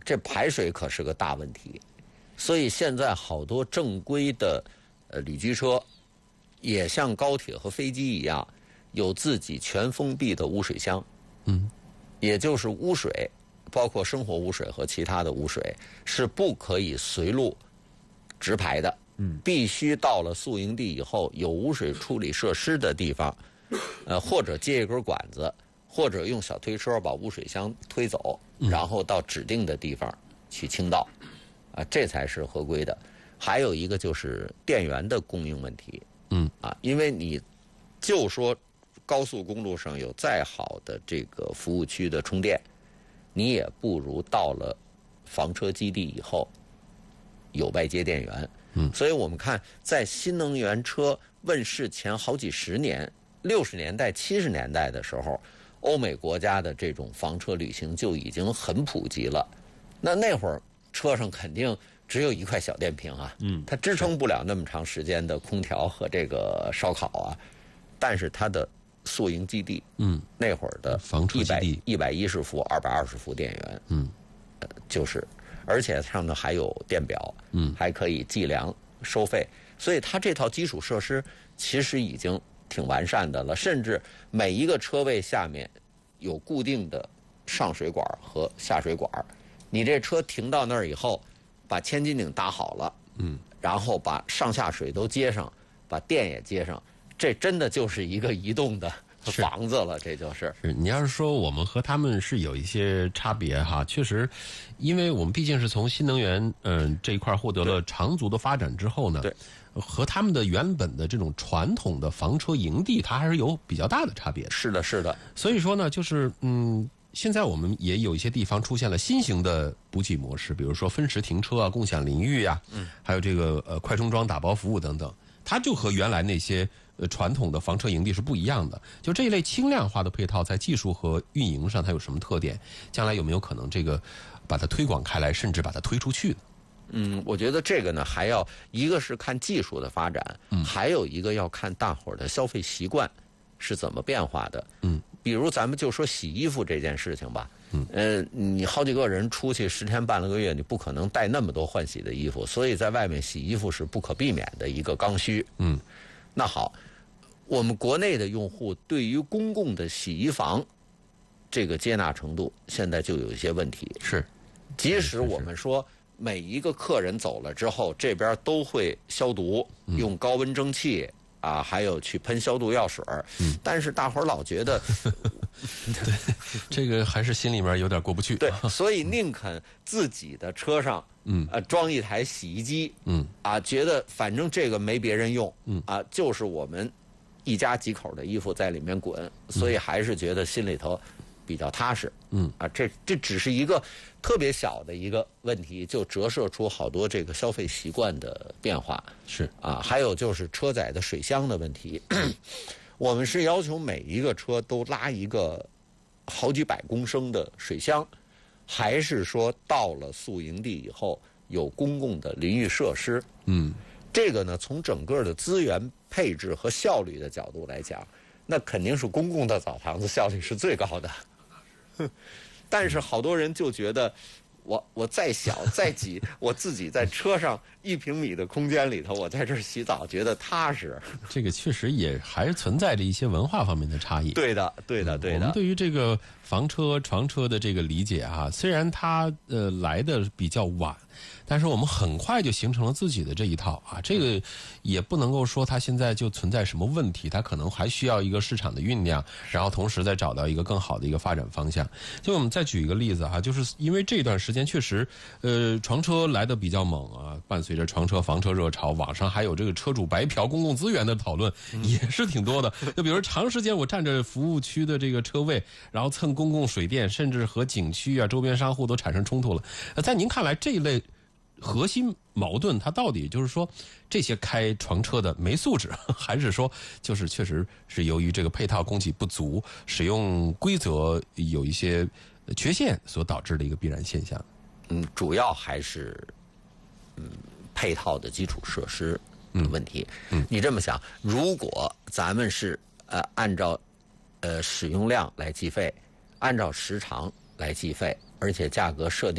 这排水可是个大问题。所以现在好多正规的旅居车也像高铁和飞机一样，有自己全封闭的污水箱。也就是污水，包括生活污水和其他的污水，是不可以随路直排的。必须到了宿营地以后，有污水处理设施的地方，或者接一根管子，或者用小推车把污水箱推走，然后到指定的地方去倾倒，这才是合规的。还有一个就是电源的供应问题，因为你就说高速公路上有再好的这个服务区的充电，你也不如到了房车基地以后有外接电源。所以我们看在新能源车问世前好几十年，60年代70年代的时候，欧美国家的这种房车旅行就已经很普及了。那会儿车上肯定只有一块小电瓶啊，它支撑不了那么长时间的空调和这个烧烤啊。但是它的宿营基地，那会儿的房车基地 110伏、220伏电源，就是，而且上头还有电表，还可以计量收费，所以它这套基础设施其实已经挺完善的了，甚至每一个车位下面有固定的上水管和下水管，你这车停到那儿以后，把千斤顶打好了，然后把上下水都接上，把电也接上，这真的就是一个移动的房子了，这就是。 是你要是说我们和他们是有一些差别哈，确实，因为我们毕竟是从新能源这一块获得了长足的发展之后呢， 对， 和他们的原本的这种传统的房车营地，它还是有比较大的差别的。 是的，是的。 所以说呢，就是现在我们也有一些地方出现了新型的补给模式，比如说分时停车啊、共享淋浴啊，还有这个快充桩打包服务等等，它就和原来那些传统的房车营地是不一样的。就这一类轻量化的配套，在技术和运营上它有什么特点？将来有没有可能这个把它推广开来，甚至把它推出去呢？ 我觉得这个呢，还要一个是看技术的发展，还有一个要看大伙儿的消费习惯是怎么变化的。比如咱们就说洗衣服这件事情吧，你好几个人出去10天半了个月，你不可能带那么多换洗的衣服，所以在外面洗衣服是不可避免的一个刚需。那好，我们国内的用户对于公共的洗衣房这个接纳程度，现在就有一些问题。 是， 即使我们说每一个客人走了之后，这边都会消毒，用高温蒸汽啊，还有去喷消毒药水，但是大伙儿老觉得， 对，这个还是心里面有点过不去。 对，所以宁肯自己的车上，装一台洗衣机，觉得反正这个没别人用，就是我们一家几口的衣服在里面滚，所以还是觉得心里头比较踏实。这只是一个特别小的一个问题，就折射出好多这个消费习惯的变化。 是还有就是车载的水箱的问题。我们是要求每一个车都拉一个好几百公升的水箱，还是说到了宿营地以后有公共的淋浴设施？这个呢，从整个的资源配置和效率的角度来讲，那肯定是公共的澡堂子效率是最高的。但是好多人就觉得，我再小再挤，我自己在车上1平米的空间里头，我在这儿洗澡觉得踏实。这个确实也还是存在着一些文化方面的差异。 对的，对的，对的。 我们对于这个房车、床车的这个理解虽然它来的比较晚，但是我们很快就形成了自己的这一套这个也不能够说它现在就存在什么问题，它可能还需要一个市场的酝酿，然后同时再找到一个更好的一个发展方向。就我们再举一个例子就是因为这段时间确实床车来的比较猛伴随着床车房车热潮，网上还有这个车主白嫖公共资源的讨论也是挺多的。就比如长时间我占着服务区的这个车位，然后蹭公共水电，甚至和景区周边商户都产生冲突了。在您看来，这一类核心矛盾它到底就是说这些开床车的没素质，还是说就是确实是由于这个配套供给不足，使用规则有一些缺陷所导致的一个必然现象？ 主要还是配套的基础设施的问题。你这么想，如果咱们是按照使用量来计费，按照时长来计费，而且价格设定